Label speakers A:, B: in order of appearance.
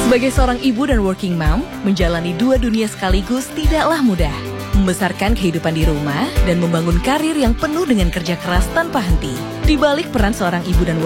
A: Sebagai seorang ibu dan working mom, menjalani dua dunia sekaligus tidaklah mudah. Membesarkan kehidupan di rumah dan membangun karir yang penuh dengan kerja keras tanpa henti. Di balik peran seorang ibu dan